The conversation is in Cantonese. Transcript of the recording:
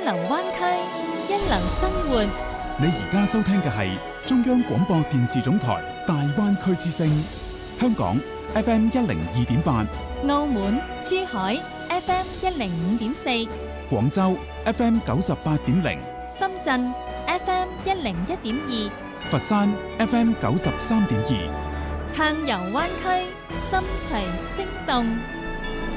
流灣區，一流生活。 你而家收聽嘅係中央廣播電視總台大灣區之聲，香港 FM 102.8， 澳門、珠海 FM 105.4， 廣州 FM 98.0， 深圳 FM 101.2， 佛山 FM 93.2， 暢遊灣區，心隨聲動。